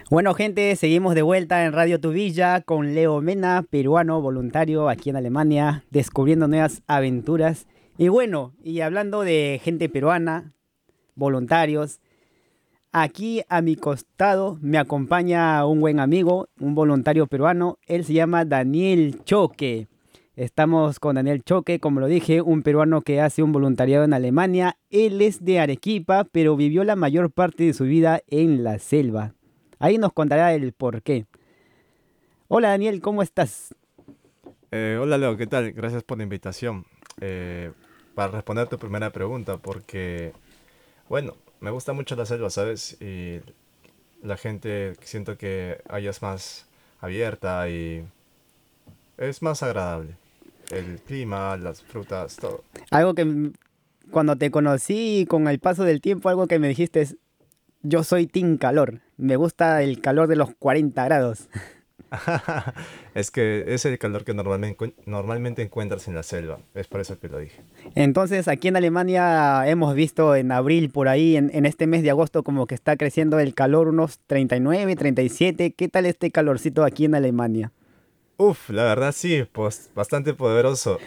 Bueno, gente, seguimos de vuelta en Radio Tu Villa con Leo Mena, peruano voluntario aquí en Alemania, descubriendo nuevas aventuras. Y bueno, y hablando de gente peruana, voluntarios, aquí a mi costado me acompaña un buen amigo, un voluntario peruano. Él se llama Daniel Choque. Estamos con Daniel Choque, como lo dije, un peruano que hace un voluntariado en Alemania. Él es de Arequipa, pero vivió la mayor parte de su vida en la selva. Ahí nos contará el por qué. Hola Daniel, ¿cómo estás? Hola Leo, ¿qué tal? Gracias por la invitación. Eh, para responder tu primera pregunta, porque, bueno, me gusta mucho la selva, ¿sabes? Y la gente siento que allá es más abierta y es más agradable. El clima, las frutas, todo. Algo que cuando te conocí con el paso del tiempo, algo que me dijiste es, yo soy team calor. Me gusta el calor de los 40 grados. Es que es el calor que normalmente encuentras en la selva. Es por eso que lo dije. Entonces, aquí en Alemania hemos visto en abril, por ahí, en este mes de agosto, como que está creciendo el calor unos 39, 37. ¿Qué tal este calorcito aquí en Alemania? Uf, la verdad sí, pues bastante poderoso.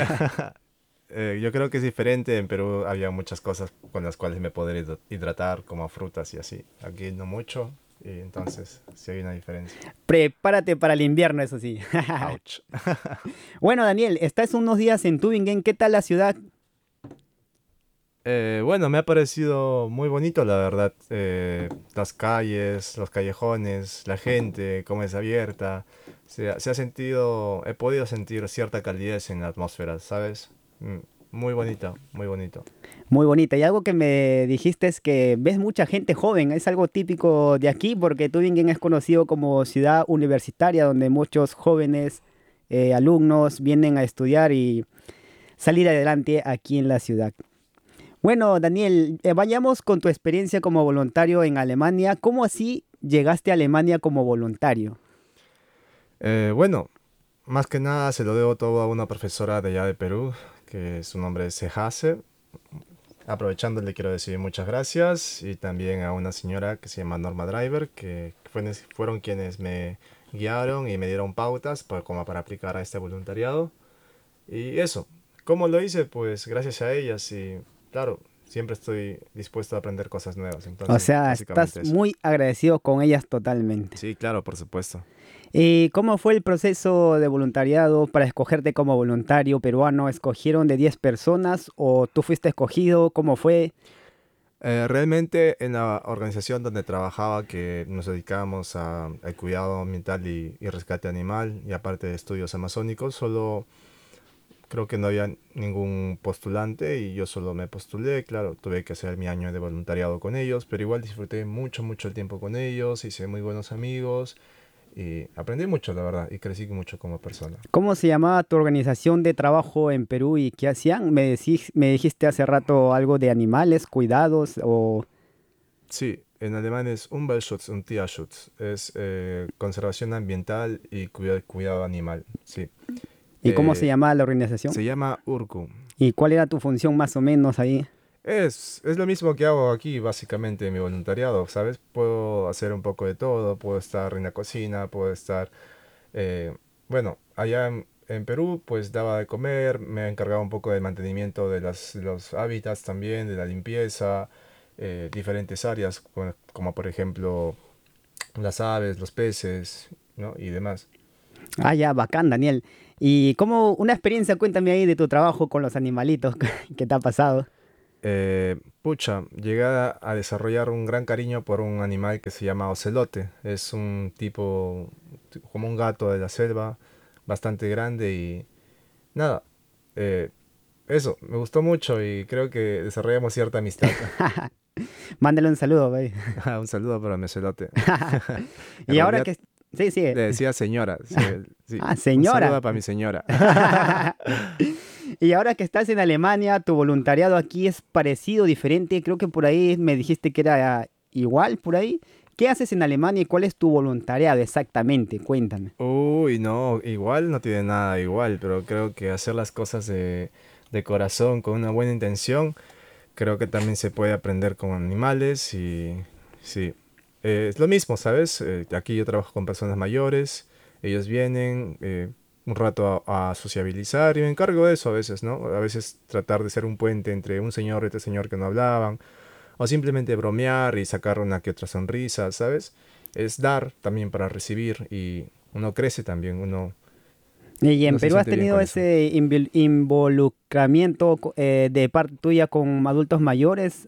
Yo creo que es diferente. En Perú había muchas cosas con las cuales me podría hidratar, como frutas y así. Aquí no mucho, y entonces sí hay una diferencia. Prepárate para el invierno, eso sí. Ouch. Bueno, Daniel, estás unos días en Tübingen. ¿Qué tal la ciudad? Bueno, me ha parecido muy bonito, la verdad. Las calles, los callejones, la gente, cómo es abierta. Se ha sentido, he podido sentir cierta calidez en la atmósfera, ¿sabes? Mm, Muy bonito, muy bonito. Muy bonita. Y algo que me dijiste es que ves mucha gente joven. Es algo típico de aquí porque Tübingen es conocido como ciudad universitaria donde muchos jóvenes alumnos vienen a estudiar y salir adelante aquí en la ciudad. Bueno, Daniel, vayamos con tu experiencia como voluntario en Alemania. ¿Cómo así llegaste a Alemania como voluntario? Bueno, más que nada se lo debo todo a una profesora de allá de Perú, que su nombre es Sehase. Aprovechando le quiero decir muchas gracias y también a una señora que se llama Norma Driver, que fueron quienes me guiaron y me dieron pautas como para aplicar a este voluntariado. Y eso, ¿cómo lo hice? Pues gracias a ellas y claro, siempre estoy dispuesto a aprender cosas nuevas. O Entonces, sea, estás básicamente eso. muy agradecido con ellas totalmente. Sí, claro, por supuesto. ¿Y cómo fue el proceso de voluntariado para escogerte como voluntario peruano? ¿Escogieron de 10 personas o tú fuiste escogido? ¿Cómo fue? Realmente en la organización donde trabajaba, que nos dedicábamos al cuidado ambiental y rescate animal, y aparte de estudios amazónicos, solo creo que no había ningún postulante y yo solo me postulé. Claro, tuve que hacer mi año de voluntariado con ellos, pero igual disfruté mucho, mucho el tiempo con ellos, hice muy buenos amigos y aprendí mucho, la verdad, y crecí mucho como persona. ¿Cómo se llamaba tu organización de trabajo en Perú y qué hacían? Me dijiste hace rato algo de animales, cuidados o... Sí, en alemán es Umweltschutz und Tierschutz, es conservación ambiental y cuidado animal, sí. ¿Y cómo se Eh, llamaba la organización? Se llama Urku. ¿Y cuál era tu función más o menos ahí? Es lo mismo que hago aquí, básicamente, en mi voluntariado, ¿sabes? Puedo hacer un poco de todo, puedo estar en la cocina, puedo estar... bueno, allá en Perú, pues daba de comer, me encargaba un poco del mantenimiento de los hábitats también, de la limpieza, diferentes áreas, como por ejemplo las aves, los peces, ¿no? Y demás. Ah, ya, bacán, Daniel. ¿Y cómo, una experiencia, cuéntame ahí de tu trabajo con los animalitos que te ha pasado? Pucha, llegué a desarrollar un gran cariño por un animal que se llama ocelote. Es un tipo como un gato de la selva, bastante grande y nada, eh, eso, me gustó mucho y creo que desarrollamos cierta amistad. Mándale un saludo, güey. Un saludo para mi ocelote. En Y ahora realidad que... Sí, sí. le decía señora, sí, sí, Ah, un señora. saludo para mi señora. Y ahora que estás en Alemania, tu voluntariado aquí es parecido, diferente. Creo que por ahí me dijiste que era igual, por ahí. ¿Qué haces en Alemania y cuál es tu voluntariado exactamente? Cuéntame. Uy, no, igual no tiene nada igual, pero creo que hacer las cosas de corazón, con una buena intención, creo que también se puede aprender con animales y sí. Es lo mismo, ¿sabes? Aquí yo trabajo con personas mayores, ellos vienen un rato a sociabilizar y me encargo de eso a veces, ¿no? A veces tratar de ser un puente entre un señor y otro señor que no hablaban, o simplemente bromear y sacar una que otra sonrisa, ¿sabes? Es dar también para recibir y uno crece también, ¿Y en uno se Perú has siente bien tenido con eso. ese involucramiento de parte tuya con adultos mayores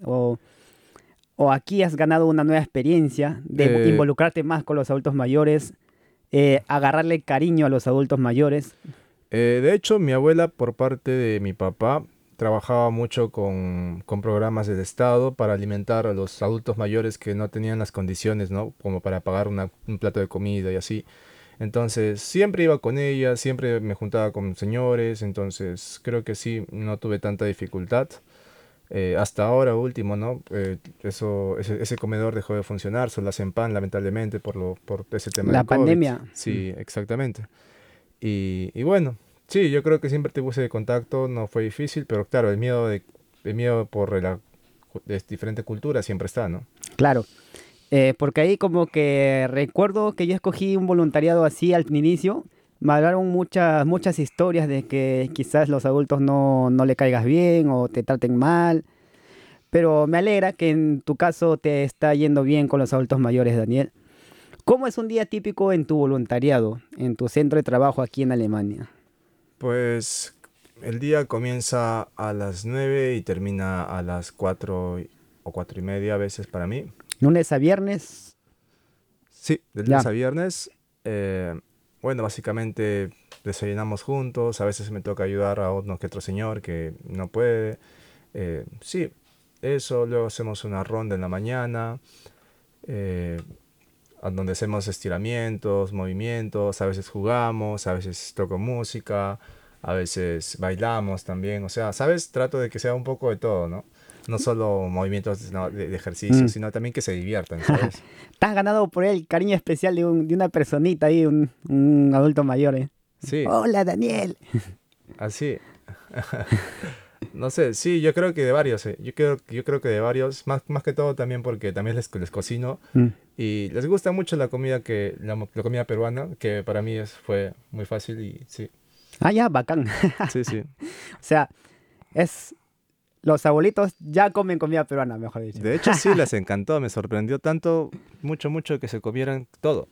o aquí has ganado una nueva experiencia de Eh, involucrarte más con los adultos mayores, agarrarle cariño a los adultos mayores? de hecho, mi abuela por parte de mi papá trabajaba mucho con programas del Estado para alimentar a los adultos mayores que no tenían las condiciones, ¿no? Como para pagar un plato de comida y así. Entonces, siempre iba con ella, siempre me juntaba con señores, entonces creo que sí, no tuve tanta dificultad. Hasta ahora último, ¿no? Ese comedor dejó de funcionar, solo hacen pan, lamentablemente, por ese tema La del COVID. pandemia. Sí, exactamente. Y bueno, sí, yo creo que siempre te puse de contacto, no fue difícil, pero claro, el miedo por de diferente cultura siempre está, ¿no? Claro, porque ahí como que recuerdo que yo escogí un voluntariado así al inicio. Me hablaron muchas historias de que quizás los adultos no le caigas bien o te traten mal. Pero me alegra que en tu caso te está yendo bien con los adultos mayores, Daniel. ¿Cómo es un día típico en tu voluntariado, en tu centro de trabajo aquí en Alemania? Pues el día comienza a las 9 y termina a las 4 o 4 y media a veces para mí. Lunes a viernes, Sí, de lunes ya. a viernes. eh, bueno, básicamente desayunamos juntos, a veces me toca ayudar a uno que otro señor que no puede. Sí, eso, luego hacemos una ronda en la mañana, eh, a donde hacemos estiramientos, movimientos, a veces jugamos, a veces toco música, a veces bailamos también, o sea, ¿sabes? Trato de que sea un poco de todo, ¿no? No solo movimientos no, de ejercicio, Mm. sino también que se diviertan, ¿sabes? Te has ganado por él el cariño especial de una personita ahí, un adulto mayor, ¿eh? Sí, Hola, Daniel. así. No sé, sí, yo creo que de varios, yo creo que de varios, más que todo también porque también les cocino Mm. y les gusta mucho la comida la comida peruana, que para mí fue muy fácil y sí, Ah, ya, bacán. sí, sí. O sea, es los abuelitos ya comen comida peruana, mejor dicho. De hecho, sí, les encantó, me sorprendió tanto, mucho que se comieran todo.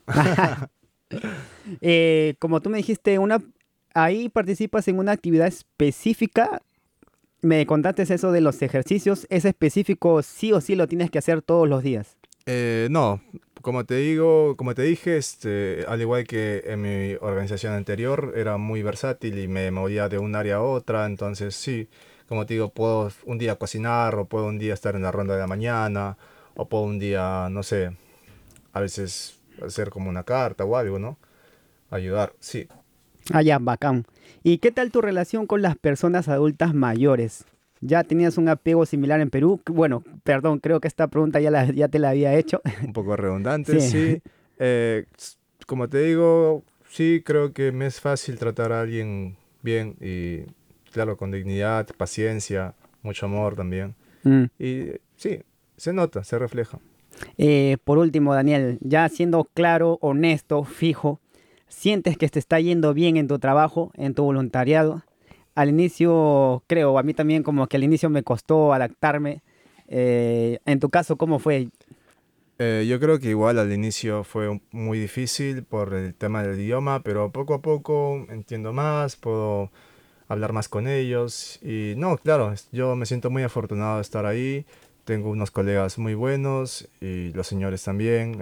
Como tú me dijiste, ahí participas en una actividad específica. Me contaste eso de los ejercicios. ¿Es específico sí o sí lo tienes que hacer todos los días? No, como te digo, como te dije, al igual que en mi organización anterior, era muy versátil y me movía de un área a otra, entonces sí, como te digo, puedo un día cocinar o puedo un día estar en la ronda de la mañana o puedo un día, no sé, a veces hacer como una carta o algo, ¿no? Ayudar, sí. Ah, ya, bacán. ¿Y qué tal tu relación con las personas adultas mayores? ¿Ya tenías un apego similar en Perú? Bueno, perdón, creo que esta pregunta ya te la había hecho. Un poco redundante, Sí. sí. Como te digo, sí creo que me es fácil tratar a alguien bien y, claro, con dignidad, paciencia, mucho amor también. Mm. Y sí, se nota, se refleja. Por último, Daniel, ya siendo claro, honesto, fijo, ¿sientes que te está yendo bien en tu trabajo, en tu voluntariado? Al inicio, creo, a mí también como que al inicio me costó adaptarme. En tu caso, ¿cómo fue? Yo creo que igual al inicio fue muy difícil por el tema del idioma, pero poco a poco entiendo más, puedo hablar más con ellos. Y no, claro, yo me siento muy afortunado de estar ahí. Tengo unos colegas muy buenos y los señores también.